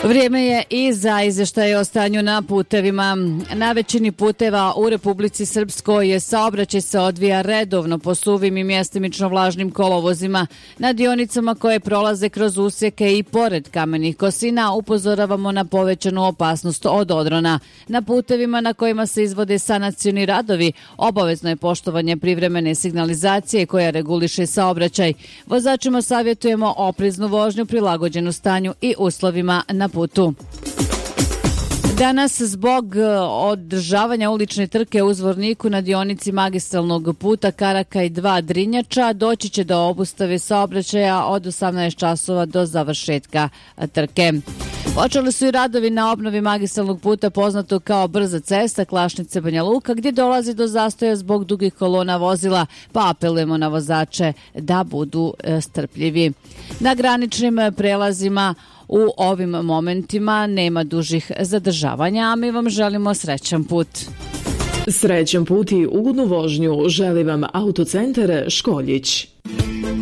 Vrijeme je i za izvještaj o stanju na putevima. Na većini puteva u Republici Srpskoj saobraćaj se odvija redovno po suvim i mjestimično vlažnim kolovozima. Na dionicama koje prolaze kroz usjeke i pored kamenih kosina upozoravamo na povećanu opasnost od odrona. Na putevima na kojima se izvode sanacioni radovi obavezno je poštovanje privremene signalizacije koja reguliše saobraćaj. Vozačima savjetujemo opreznu vožnju prilagođenu stanju i uslovima na putu. Danas zbog održavanja ulične trke u Zvorniku na dionici magistralnog puta Karakaj 2 Drinjača doći će do obustave saobraćaja od 18 časova do završetka trke. Počeli su i radovi na obnovi magistralnog puta poznato kao brza cesta Klašnice Banja Luka gdje dolazi do zastoja zbog dugih kolona vozila, pa apelujemo na vozače da budu strpljivi. Na graničnim prelazima u ovim momentima nema dužih zadržavanja, a mi vam želimo srećan put. Srećan put i ugodnu vožnju želi vam Autocentar Školjić.